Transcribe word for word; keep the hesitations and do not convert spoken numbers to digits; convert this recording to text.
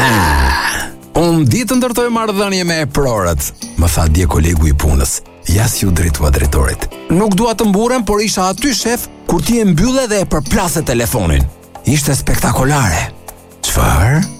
Ha, unë ditë të ndërtoj marrëdhënie me prorët, më tha dje kolegu i punës. Ja si u drejtua drejtorit. Nuk dua të mburem, por isha aty shef kur ti e mbylle dhe e përplase telefonin. Ishte spektakolare. Çfarë?